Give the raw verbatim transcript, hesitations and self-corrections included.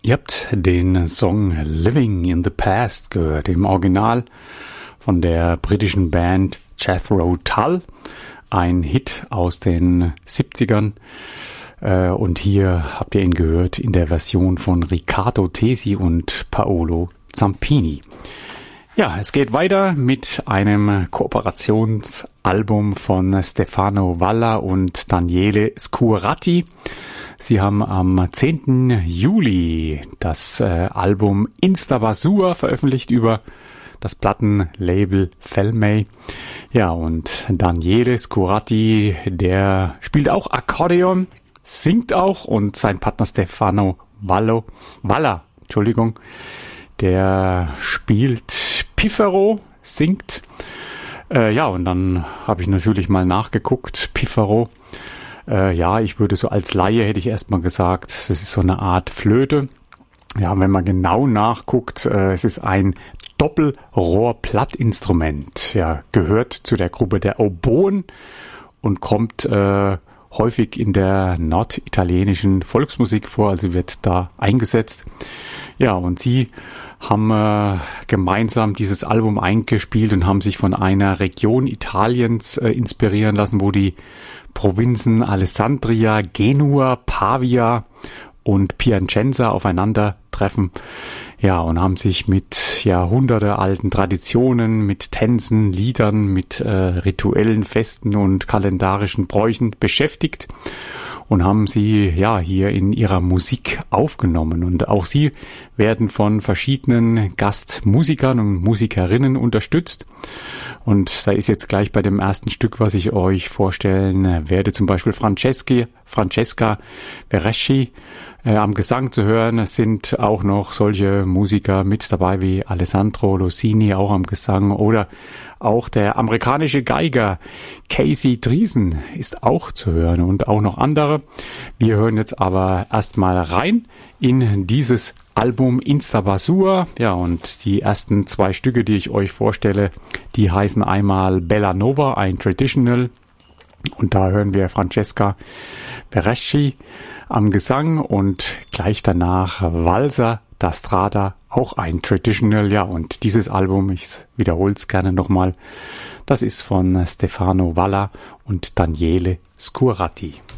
Ihr habt den Song Living in the Past gehört, im Original von der britischen Band Jethro Tull, ein Hit aus den siebzigern. Und hier habt ihr ihn gehört in der Version von Riccardo Tesi und Paolo Zampini. Ja, es geht weiter mit einem Kooperationsalbum von Stefano Valla und Daniele Scuratti. Sie haben am zehnten Juli das äh, Album Instabasur veröffentlicht über das Plattenlabel Felmey. Ja, und Daniele Scuratti, der spielt auch Akkordeon, singt auch, und sein Partner Stefano Vallo, Valla, Entschuldigung, der spielt Piffero, singt. Äh, ja, und dann habe ich natürlich mal nachgeguckt, Piffero. Äh, ja, ich würde so als Laie hätte ich erstmal gesagt, das ist so eine Art Flöte. Ja, wenn man genau nachguckt, äh, es ist ein Doppelrohr-Plattinstrument. Ja, gehört zu der Gruppe der Oboen und kommt äh, häufig in der norditalienischen Volksmusik vor, also wird da eingesetzt. Ja, und sie haben äh, gemeinsam dieses Album eingespielt und haben sich von einer Region Italiens äh, inspirieren lassen, wo die Provinzen Alessandria, Genua, Pavia und Piacenza aufeinandertreffen. Ja, und haben sich mit jahrhundertealten Traditionen, mit Tänzen, Liedern, mit äh, rituellen Festen und kalendarischen Bräuchen beschäftigt und haben sie ja hier in ihrer Musik aufgenommen. Und auch sie werden von verschiedenen Gastmusikern und Musikerinnen unterstützt. Und da ist jetzt gleich bei dem ersten Stück, was ich euch vorstellen werde, zum Beispiel Franceschi, Francesca Bereschi äh, am Gesang zu hören. Es sind auch noch solche Musiker mit dabei wie Alessandro Rossini, auch am Gesang, oder auch der amerikanische Geiger Casey Driesen ist auch zu hören und auch noch andere. Wir hören jetzt aber erstmal rein in dieses Album Instabasur. Ja, und die ersten zwei Stücke, die ich euch vorstelle, die heißen einmal Bella Nova, ein Traditional. Und da hören wir Francesca Bereschi am Gesang und gleich danach Valsa da Strada, auch ein Traditional. Ja, und dieses Album, ich wiederhole es gerne nochmal, das ist von Stefano Valla und Daniele Scuratti.